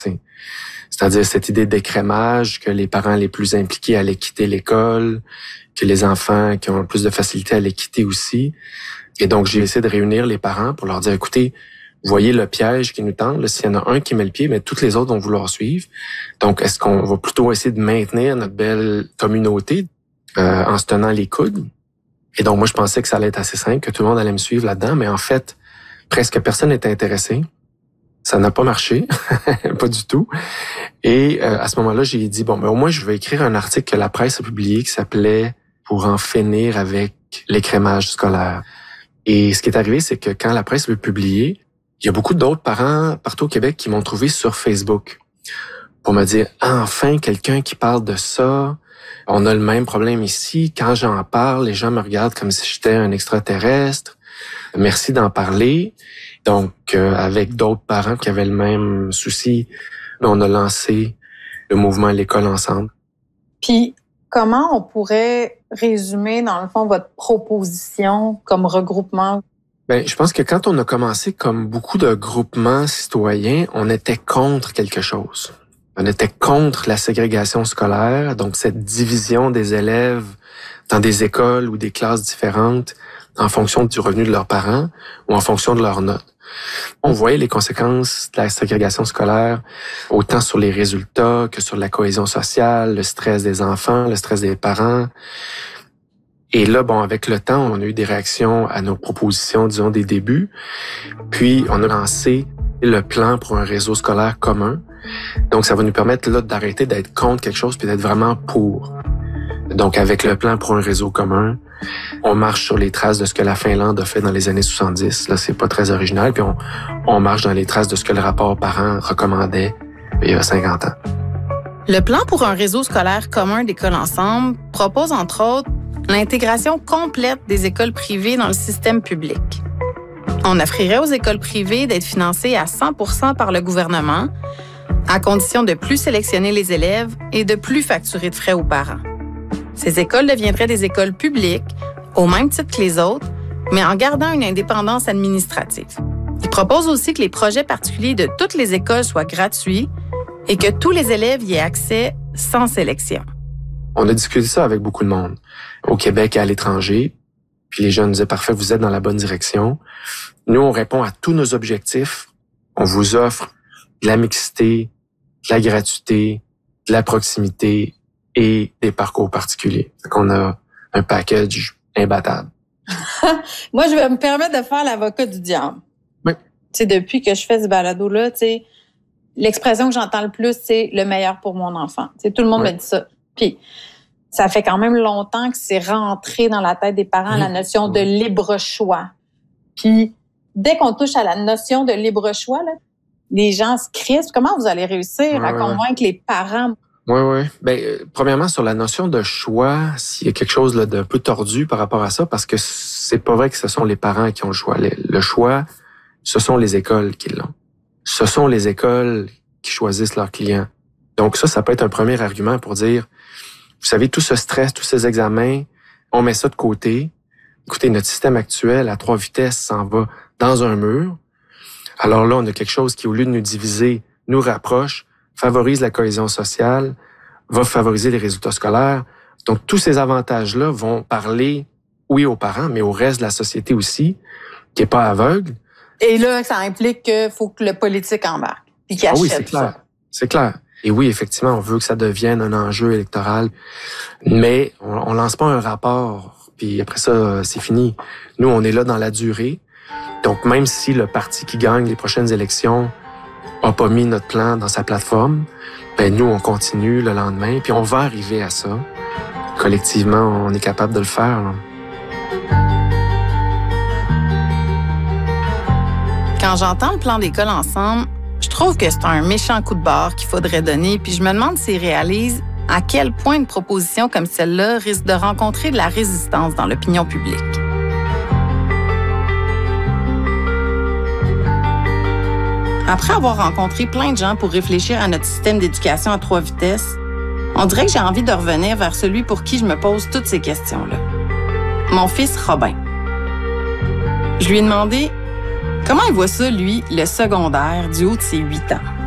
C'est-à-dire cette idée d'écrémage, que les parents les plus impliqués allaient quitter l'école, que les enfants qui ont plus de facilité allaient quitter aussi. Et donc, j'ai essayé de réunir les parents pour leur dire, écoutez, vous voyez le piège qui nous tente. S'il y en a un qui met le pied, mais toutes les autres vont vouloir suivre. Donc, est-ce qu'on va plutôt essayer de maintenir notre belle communauté en se tenant les coudes? Et donc, moi, je pensais que ça allait être assez simple, que tout le monde allait me suivre là-dedans. Mais en fait, presque personne n'était intéressé. Ça n'a pas marché, pas du tout. Et à ce moment-là, j'ai dit, bon, mais au moins, je vais écrire un article que la presse a publié qui s'appelait « Pour en finir avec l'écrémage scolaire ». Et ce qui est arrivé, c'est que quand la presse l'a publié, il y a beaucoup d'autres parents partout au Québec qui m'ont trouvé sur Facebook pour me dire « Enfin, quelqu'un qui parle de ça. On a le même problème ici. Quand j'en parle, les gens me regardent comme si j'étais un extraterrestre. Merci d'en parler. » Donc, avec d'autres parents qui avaient le même souci, on a lancé le mouvement L'école ensemble. Puis, comment on pourrait résumer, dans le fond, votre proposition comme regroupement? Ben, je pense que quand on a commencé, comme beaucoup de groupements citoyens, on était contre quelque chose. On était contre la ségrégation scolaire, donc cette division des élèves dans des écoles ou des classes différentes en fonction du revenu de leurs parents ou en fonction de leurs notes. On voyait les conséquences de la ségrégation scolaire autant sur les résultats que sur la cohésion sociale, le stress des enfants, le stress des parents. Et là, bon, avec le temps, on a eu des réactions à nos propositions, disons, des débuts. Puis, on a lancé le plan pour un réseau scolaire commun. Donc, ça va nous permettre là d'arrêter d'être contre quelque chose puis d'être vraiment pour. Donc, avec le plan pour un réseau commun, on marche sur les traces de ce que la Finlande a fait dans les années 70. Là, c'est pas très original. Puis, on marche dans les traces de ce que le rapport parents recommandait il y a 50 ans. Le plan pour un réseau scolaire commun d'École ensemble propose, entre autres, l'intégration complète des écoles privées dans le système public. On offrirait aux écoles privées d'être financées à 100% par le gouvernement, à condition de plus sélectionner les élèves et de plus facturer de frais aux parents. Ces écoles deviendraient des écoles publiques, au même titre que les autres, mais en gardant une indépendance administrative. Il propose aussi que les projets particuliers de toutes les écoles soient gratuits et que tous les élèves y aient accès sans sélection. On a discuté ça avec beaucoup de monde, au Québec et à l'étranger. Puis les gens nous disaient, parfait, vous êtes dans la bonne direction. Nous, on répond à tous nos objectifs. On vous offre de la mixité, de la gratuité, de la proximité et des parcours particuliers. Donc, on a un package imbattable. Moi, je vais me permettre de faire l'avocat du diable. Oui. Tu sais, depuis que je fais ce balado-là, tu sais, l'expression que j'entends le plus, c'est le meilleur pour mon enfant. Tu sais, tout le monde me dit ça. Puis, ça fait quand même longtemps que c'est rentré dans la tête des parents, la notion de libre choix. Puis, dès qu'on touche à la notion de libre choix, là, les gens se crispent. Comment vous allez réussir à convaincre les parents? Oui. Premièrement, sur la notion de choix, s'il y a quelque chose là, d'un peu tordu par rapport à ça, parce que c'est pas vrai que ce sont les parents qui ont le choix. Le choix, ce sont les écoles qui l'ont. Ce sont les écoles qui choisissent leurs clients. Donc ça peut être un premier argument pour dire, vous savez, tout ce stress, tous ces examens, on met ça de côté. Écoutez, notre système actuel à 3 vitesses s'en va dans un mur. Alors là, on a quelque chose qui, au lieu de nous diviser, nous rapproche, favorise la cohésion sociale, va favoriser les résultats scolaires. Donc, tous ces avantages-là vont parler, oui, aux parents, mais au reste de la société aussi, qui est pas aveugle. Et là, ça implique qu'il faut que le politique embarque, puis qu'il achète c'est clair. ça. C'est clair. Et oui, effectivement, on veut que ça devienne un enjeu électoral, mais on lance pas un rapport, puis après ça, c'est fini. Nous, on est là dans la durée. Donc, même si le parti qui gagne les prochaines élections a pas mis notre plan dans sa plateforme, ben nous, on continue le lendemain, puis on va arriver à ça. Collectivement, on est capable de le faire, là. Quand j'entends le plan d'école ensemble, je trouve que c'est un méchant coup de barre qu'il faudrait donner, puis je me demande s'ils réalisent à quel point une proposition comme celle-là risque de rencontrer de la résistance dans l'opinion publique. Après avoir rencontré plein de gens pour réfléchir à notre système d'éducation à 3 vitesses, on dirait que j'ai envie de revenir vers celui pour qui je me pose toutes ces questions-là. Mon fils Robin. Je lui ai demandé comment il voit ça, lui, le secondaire, du haut de ses 8 ans.